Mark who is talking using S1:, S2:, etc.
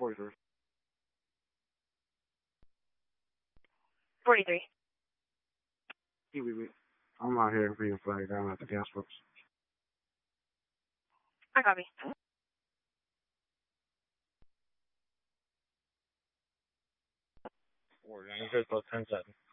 S1: 43.
S2: 43.
S1: Wait. I'm out here being flagged down at the gas pumps.
S2: I copy.
S1: 49, here's about 10 seconds.